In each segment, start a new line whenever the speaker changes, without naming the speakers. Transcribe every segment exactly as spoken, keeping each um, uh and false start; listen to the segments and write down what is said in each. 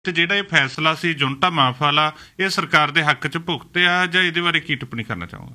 ਤੇ ਜਿਹੜਾ ਇਹ ਫੈਸਲਾ ਸੀ ਜੁਨਟਾ ਮਾਫ ਵਾਲਾ, ਇਹ ਸਰਕਾਰ ਦੇ ਹੱਕ 'ਚ ਭੁਗਤਿਆ ਜਾਂ ਇਹਦੇ ਬਾਰੇ ਕੀ ਟਿੱਪਣੀ ਕਰਨਾ ਚਾਹੋਗੇ?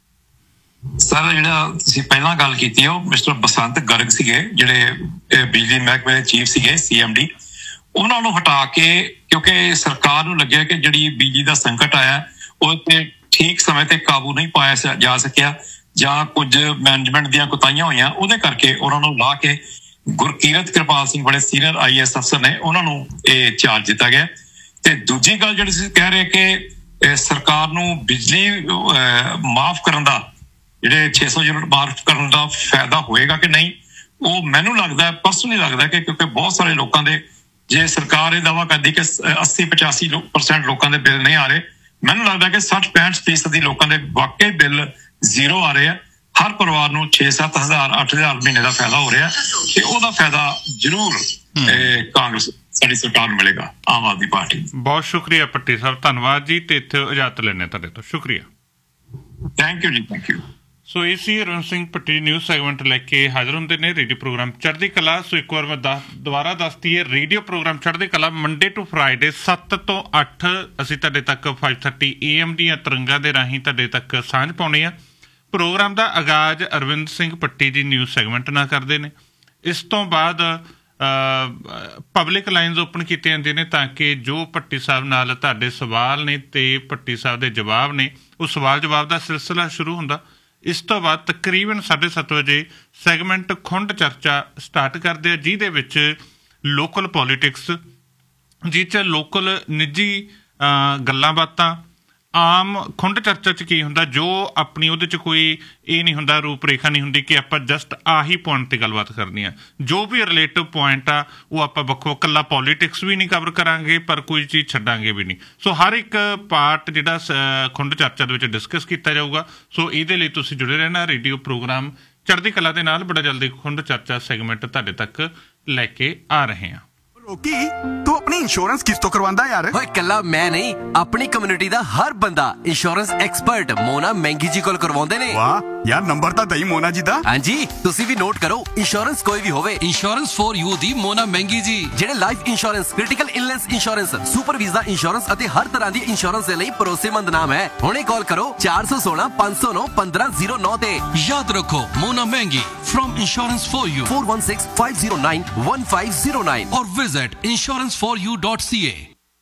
ਸਰ, ਜਿਹੜਾ ਤੁਸੀਂ ਪਹਿਲਾਂ ਗੱਲ ਕੀਤੀ ਉਹ ਮਿਸਟਰ ਬਸੰਤ ਗਰਗ ਸੀਗੇ, ਜਿਹੜੇ ਬਿਜਲੀ ਮਹਿਕਮੇ ਦੇ ਚੀਫ ਸੀਗੇ, ਸੀ ਐਮ ਡੀ। ਉਹਨਾਂ ਨੂੰ ਹਟਾ ਕੇ, ਕਿਉਂਕਿ ਸਰਕਾਰ ਨੂੰ ਲੱਗਿਆ ਕਿ ਜਿਹੜੀ ਬਿਜਲੀ ਦਾ ਸੰਕਟ ਆਇਆ ਉਹ ਤੇ ਠੀਕ ਸਮੇਂ ਤੇ ਕਾਬੂ ਨਹੀਂ ਪਾਇਆ ਜਾ ਸਕਿਆ ਜਾਂ ਕੁਝ ਮੈਨੇਜਮੈਂਟ ਦੀਆਂ ਕੁਤਾਹੀਆਂ ਹੋਈਆਂ, ਉਹਦੇ ਕਰਕੇ ਉਹਨਾਂ ਨੂੰ ਲਾ ਕੇ ਗੁਰਕੀਰਤ ਕਿਰਪਾਲ ਸਿੰਘ ਬੜੇ ਸੀਨੀਅਰ ਆਈ ਐਸ ਅਫਸਰ ਨੇ, ਉਹਨਾਂ ਨੂੰ ਇਹ ਚਾਰਜ ਦਿੱਤਾ ਗਿਆ। ਤੇ ਦੂਜੀ ਗੱਲ ਜਿਹੜੀ ਤੁਸੀਂ ਕਹਿ ਰਹੇ ਕਿ ਸਰਕਾਰ ਨੂੰ ਬਿਜਲੀ ਮਾਫ ਕਰਨ ਦਾ, ਜਿਹੜੇ ਛੇ ਸੌ ਯੂਨਿਟ ਮਾਫ ਕਰਨ ਦਾ ਫਾਇਦਾ ਹੋਏਗਾ ਕਿ ਨਹੀਂ, ਉਹ ਮੈਨੂੰ ਲੱਗਦਾ, ਪਰਸਨਲੀ ਲੱਗਦਾ ਕਿ ਕਿਉਂਕਿ ਬਹੁਤ ਸਾਰੇ ਲੋਕਾਂ ਦੇ, ਜੇ ਸਰਕਾਰ ਇਹ ਦਾਵਾ ਕਰਦੀ ਕਿ ਅੱਸੀ ਪਚਾਸੀ ਪਰਸੈਂਟ ਲੋਕਾਂ ਦੇ ਬਿੱਲ ਨਹੀਂ ਆ ਰਹੇ, ਮੈਨੂੰ ਲੱਗਦਾ ਕਿ ਸੱਠ ਪੈਂਹਠ ਫੀਸਦੀ ਲੋਕਾਂ ਦੇ ਵਾਕਈ ਬਿੱਲ ਜ਼ੀਰੋ ਆ ਰਹੇ ਆ। ਹਰ ਪਰਿਵਾਰ ਨੂੰ ਛੇ ਸੱਤ ਹਜ਼ਾਰ ਅੱਠ ਹਜ਼ਾਰ ਮਹੀਨੇ ਦਾ ਫਾਇਦਾ ਹੋ ਰਿਹਾ, ਤੇ ਉਹਦਾ ਫਾਇਦਾ ਜ਼ਰੂਰ ਕਾਂਗਰਸ ਸਾਡੀ ਸਰਕਾਰ ਨੂੰ ਮਿਲੇਗਾ, ਆਮ ਆਦਮੀ ਪਾਰਟੀ।
ਬਹੁਤ ਸ਼ੁਕਰੀਆ ਭੱਟੀ ਸਾਹਿਬ, ਧੰਨਵਾਦ ਜੀ। ਤੇ ਇੱਥੇ ਇਜਾਜ਼ਤ ਲੈਣੇ ਤੁਹਾਡੇ ਤੋਂ, ਸ਼ੁਕਰੀਆ।
ਥੈਂਕ ਯੂ ਜੀ, ਥੈਂਕ ਯੂ।
ਸੋ ਇਹ ਸੀ ਹਰਵੰਸ ਸਿੰਘ ਭੱਟੀ ਨਿਊਜ਼ ਸੈਗਮੈਂਟ ਲੈ ਕੇ ਹਾਜ਼ਰ ਹੁੰਦੇ ਨੇ ਰੇਡੀਓ ਪ੍ਰੋਗਰਾਮ ਚੜ੍ਹਦੀ ਕਲਾ। ਸੋ ਇੱਕ ਵਾਰ ਮੈਂ ਦੱਸ ਦੁਬਾਰਾ ਦੱਸਦੀ ਹੈ, ਰੇਡੀਓ ਪ੍ਰੋਗਰਾਮ ਚੜ੍ਹਦੀ ਕਲਾ ਮੰਡੇ ਟੂ ਫਰਾਈਡੇ ਸੱਤ ਤੋਂ ਅੱਠ ਅਸੀਂ ਤੁਹਾਡੇ ਤੱਕ ਫਾਈਵ ਥਰਟੀ ਏ ਐਮ ਦੀਆਂ ਤਰੰਗਾਂ ਦੇ ਰਾਹੀਂ ਤੁਹਾਡੇ ਤੱਕ ਸਾਂਝ ਪਾਉਣੀ ਆ। ਪ੍ਰੋਗਰਾਮ ਦਾ ਆਗਾਜ਼ ਅਰਵਿੰਦ ਸਿੰਘ ਭੱਟੀ ਦੀ ਨਿਊਜ਼ ਸੈਗਮੈਂਟ ਨਾਲ ਕਰਦੇ ਨੇ। ਇਸ ਤੋਂ ਬਾਅਦ ਪਬਲਿਕ ਲਾਈਨਸ ਓਪਨ ਕੀਤੀਆਂ ਜਾਂਦੀਆਂ ਨੇ ਤਾਂ ਕਿ ਜੋ ਭੱਟੀ ਸਾਹਿਬ ਨਾਲ ਤੁਹਾਡੇ ਸਵਾਲ ਨੇ ਤੇ ਭੱਟੀ ਸਾਹਿਬ ਦੇ ਜਵਾਬ ਨੇ, ਉਹ ਸਵਾਲ ਜਵਾਬ ਦਾ ਸਿਲਸਿਲਾ ਸ਼ੁਰੂ ਹੁੰਦਾ। ਇਸ ਤੋਂ ਬਾਅਦ ਤਕਰੀਬਨ ਸਾਢੇ ਸੱਤ ਵਜੇ ਸੈਗਮੈਂਟ ਖੁੰਡ ਚਰਚਾ ਸਟਾਰਟ ਕਰਦੇ ਆ, ਜਿਹਦੇ ਵਿੱਚ ਲੋਕਲ ਪੋਲੀਟਿਕਸ, ਜਿਹ 'ਚ ਲੋਕਲ ਨਿੱਜੀ ਗੱਲਾਂ ਬਾਤਾਂ। ਆਮ ਖੁੰਡ ਚਰਚਾ 'ਚ ਕੀ ਹੁੰਦਾ, ਜੋ ਆਪਣੀ ਉਹਦੇ 'ਚ ਕੋਈ ਇਹ ਨਹੀਂ ਹੁੰਦਾ, ਰੂਪ ਰੇਖਾ ਨਹੀਂ ਹੁੰਦੀ ਕਿ ਆਪਾਂ ਜਸਟ ਆਹੀ ਪੁਆਇੰਟ 'ਤੇ ਗੱਲਬਾਤ ਕਰਨੀ ਆ। ਜੋ ਵੀ ਰਿਲੇਟਿਵ ਪੁਆਇੰਟ ਆ ਉਹ ਆਪਾਂ ਵੱਖੋ ਇਕੱਲਾ ਪੋਲੀਟਿਕਸ ਵੀ ਨਹੀਂ ਕਵਰ ਕਰਾਂਗੇ, ਪਰ ਕੋਈ ਚੀਜ਼ ਛੱਡਾਂਗੇ ਵੀ ਨਹੀਂ। ਸੋ ਹਰ ਇੱਕ ਪਾਰਟ ਜਿਹੜਾ ਖੁੰਡ ਚਰਚਾ ਦੇ ਵਿੱਚ ਡਿਸਕਸ ਕੀਤਾ ਜਾਊਗਾ। ਸੋ ਇਹਦੇ ਲਈ ਤੁਸੀਂ ਜੁੜੇ ਰਹਿਣਾ ਰੇਡੀਓ ਪ੍ਰੋਗਰਾਮ ਚੜ੍ਹਦੀ ਕਲਾ ਦੇ ਨਾਲ। ਬੜਾ ਜਲਦੀ ਖੁੰਡ ਚਰਚਾ ਸੈਗਮੈਂਟ ਤੁਹਾਡੇ ਤੱਕ ਲੈ ਕੇ ਆ ਰਹੇ ਹਾਂ।
ਰੋਕੀ, ਤੂੰ ਆਪਣੀ ਇੰਸ਼ੋਰੈਂਸ ਕਿਸ ਤੋਂ ਕਰਵਾਉਂਦਾ ਯਾਰ?
ਓਏ ਕੱਲਾ ਮੈਂ ਨਹੀਂ, ਆਪਣੀ ਕਮਿਊਨਿਟੀ ਦਾ ਹਰ ਬੰਦਾ ਇੰਸ਼ੋਰੈਂਸ ਐਕਸਪਰਟ ਮੋਨਾ ਮਹਿੰਗੀ ਜੀ ਕੋਲ ਕਰਵਾਉਂਦੇ ਨੇ।
ਵਾਹ ਯਾਰ, ਨੰਬਰ ਤਾਂ ਦਈ ਮੋਨਾ ਜੀ ਦਾ।
ਹਾਂਜੀ, ਤੁਸੀਂ ਵੀ ਨੋਟ ਕਰੋ, ਇੰਸ਼ੋਰੈਂਸ ਕੋਈ ਵੀ ਹੋਵੇ,
ਇੰਸ਼ੋਰੈਂਸ ਫॉर ਯੂ ਦੀ ਮੋਨਾ ਮਹਿੰਗੀ ਜੀ।
ਜਿਹੜੇ life insurance, critical illness insurance, super visa insurance ਅਤੇ ਹਰ ਤਰ੍ਹਾਂ ਦੀ ਇੰਸ਼ੋਰੈਂਸ ਦੇ ਲਈ ਭਰੋਸੇਮੰਦ ਨਾਮ ਹੈ। ਹੁਣੇ ਕਾਲ ਕਰੋ ਚਾਰ ਸੌ ਸੋਲਾਂ ਪੰਜ ਸੌ ਨੌ ਪੰਦਰਾਂ ਜ਼ੀਰੋ ਨੌ ਤੇ।
ਯਾਦ ਰੱਖੋ, ਮੋਨਾ ਮਹਿੰਗੀ firm insurance for you,
four one six five zero nine one five zero nine
और visit insurance for U dot C ए।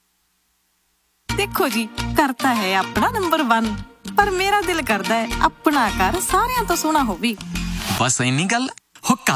देखो जी, करता है अपना नंबर वन, पर मेरा दिल करता है अपना घर सारियां तो सोना होवी।
बस इन्नी गल।